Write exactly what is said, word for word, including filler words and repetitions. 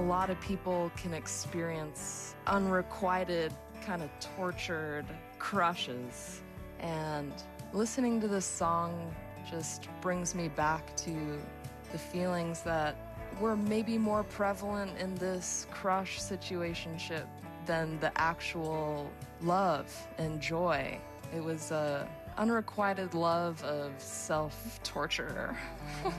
lot of people can experience unrequited, kind of tortured crushes. And listening to this song just brings me back to the feelings that were maybe more prevalent in this crush situationship than the actual love and joy. It was a unrequited love of self-torture.